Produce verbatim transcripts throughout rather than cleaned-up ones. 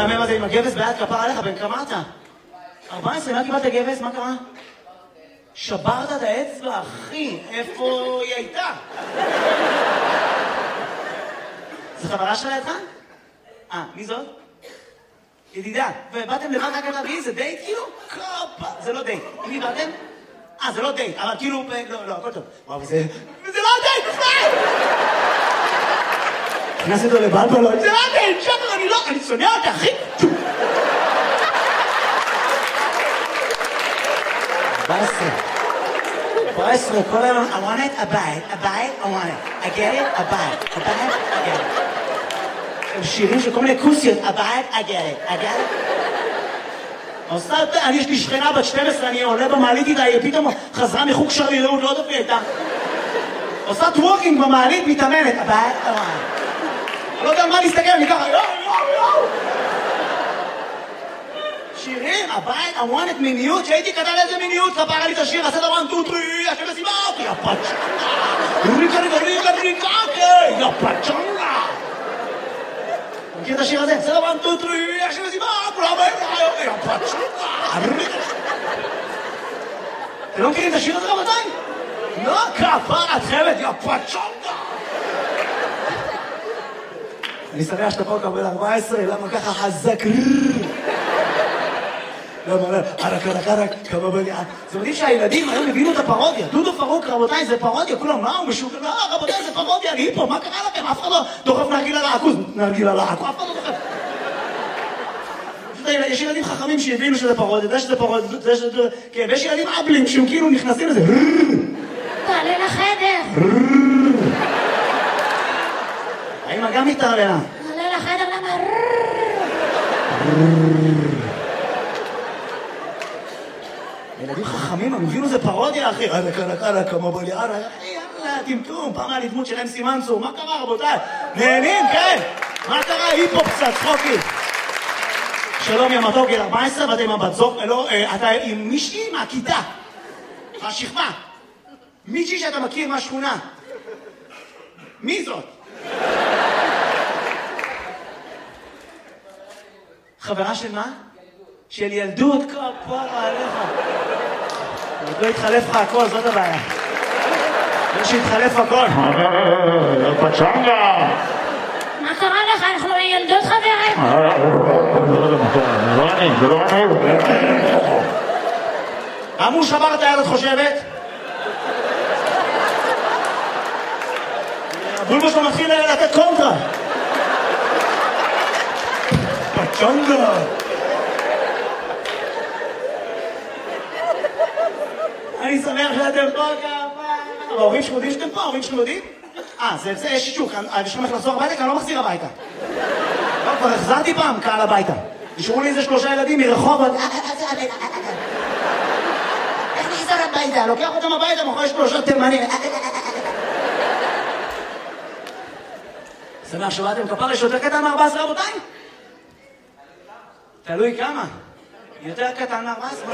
מהמם הזה עם הגבס ביד כפר עליך, בן כמה אתה? ארבע עשרה, מה קיבלת גבס? מה קרה? שברת את האצבע, אחי, איפה היא הייתה? זו חברה שלה לידך? אה, מי זאת? ידידה, ובאתם לבד רק להביא, זה דייט כאילו? קופה, זה לא דייט. עם מי באתם? אה, זה לא דייט, אבל כאילו, לא, לא, הכל טוב. וואו, זה... זה לא דייט, בכלל! נכנס אותו לבלבלות, זה לא דייט, שבר, אני לא, אני שונא אותה, אחי! ארבע עשרה. ארבע עשרה, כל היום, I want it, a bite, a bite, I want it. I get it, a bite, a bite, I get it. שירים של כל מיני כוסיות, הבית, I get it, I get it. עושה, אני יש לי שכנה בת שתים עשרה, אני עולה במעלית איתה, היא פתאום חזרה מחוג שרירות, לא דופי איתה. עושה טוורקינג במעלית, מתאמנת, הבית, I want it. לא יודע מה להסתכל, אני ככה, יואו, יואו, יואו. שירים, הבית, I want it, מיניות, שהייתי קטן איזה מיניות, כפרה לי את השיר, עשה דבר, טו, טרי, השם לסיבה, יא פצ'נגה, ריקה, ריקה, ריקה, ריקה, יא פצ'נגה. מכיר את השיר הזה? בסדר, one, two, three, השיר לסיבה, כולם באים, יא פצ'נגה. אתם לא מכירים את השיר הזה רבותיי? לא, כפרה, את חייבת, יא פצ'נגה. אני שמח שאתה פה קבל ארבע עשרה, למה ככה חזק? למה לא? ערק, ערק, ערק, כמה בליעה. זה מדהים שהילדים היום הבינו את הפרודיה. דודו פרוק, רבותיי, זה פרודיה. כולם, מה הוא משוגע? לא, רבותיי, זה פרודיה, אני פה, מה קרה לכם? אף אחד לא דוחף נרגילה לעכוז. נרגילה לעכוז, אף אחד לא דוחף. יש ילדים חכמים שהבינו שזה פרודיה, זה שזה פרודיה, זה שזה... כן, ויש ילדים אבלים שהם כאילו נכנסים לזה. תעלה לחדר. האמא גם מתערללה. תעלה לחדר, למה? ילדים חכמים, הם הבינו זה פרודיה, אחי. יאללה, קלה, קלה, כמו בליעה, יאללה, טמטום, פעם היה לדמות שלהם סימנסו. מה קרה, רבותיי? נהנים, כן? מה קרה? היפופ קצת, צחוקי. שלום, יא מתוק, גיל ארבע עשרה, ואתה עם הבת זוג, לא, אתה עם מישהי מהכיתה, מהשכבה. מישהי שאתה מכיר מהשכונה. מי זאת? חברה של מה? של ילדות, כפרה עליך. עוד לא התחלף לך הכל, זאת הבעיה. לא שהתחלף הכל. פצ'נגה! מה קרה לך? אנחנו ילדות חברים. זה לא אני, זה לא אני. אמרו שבר את היד, את חושבת? הבולבוס לא מתחיל לתת קונטרה. פצ'נגה! אני שמח שאתם פה כמה... ההורים שלכם יודעים שאתם פה? ההורים שלכם יודעים? אה, זה יש שישוק, אני שלכם איך לחזור הביתה, כי אני לא מחזיר הביתה. לא, כבר החזרתי פעם קהל הביתה. נשארו לי איזה שלושה ילדים מרחוב, איך נחזר הביתה? לוקח אותם הביתה, מאחורי שלושה תימנים. שמח שבאתם, כפר יש יותר קטן מ-ארבע עשרה רבותיי? תלוי כמה. יותר קטן מ-ארבע עשרה?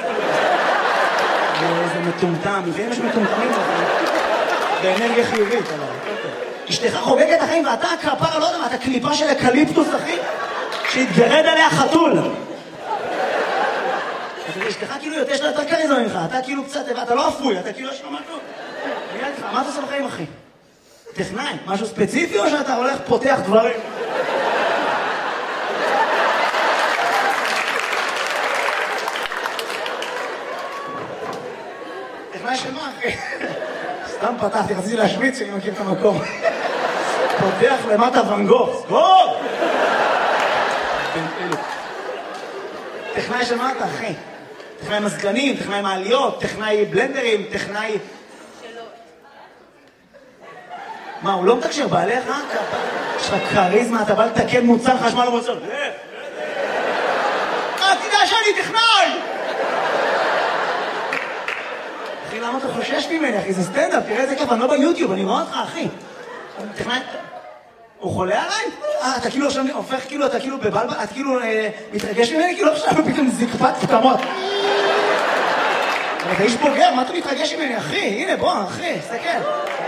איזה מטומטם, לפעמים יש מטומטמים באנרגיה חיובית, אבל אשתך חוגגת החיים ואתה כפרה, לא יודע מה, אתה קליפה של אקליפטוס, אחי, שהתגרד עליה חתול. אשתך כאילו יותר שלה יותר קריזמה ממך, אתה כאילו קצת, אתה לא אפוי, אתה כאילו יש לו משהו. מה אתה עושה בחיים, אחי? טכנאי, משהו ספציפי או שאתה הולך פותח דברים? טכנאי של מה, אחי? סתם פתחתי, רציתי להשוויץ שאני מכיר את המקום. פותח למטה ון גוך, סגור! טכנאי של מה אתה, אחי? טכנאי מזגנים, טכנאי מעליות, טכנאי בלנדרים, טכנאי... מה, הוא לא מתקשר בעליך? יש לך קריזמה, אתה בא לתקן מוצר חשמל ומוצר. אה, תדע שאני טכנאי! אחי, למה אתה חושש ממני, אחי? זה סטנדאפ, תראה איזה כיף, אני לא ביוטיוב, אני רואה אותך, אחי. טכנאי... הוא חולה עליי? אה, אתה כאילו עכשיו הופך, כאילו, אתה כאילו בבלבל, אתה כאילו מתרגש ממני, כאילו עכשיו פתאום זקפת פתמות. אתה איש בוגר, מה אתה מתרגש ממני, אחי? הנה, בוא, אחי, סתכל.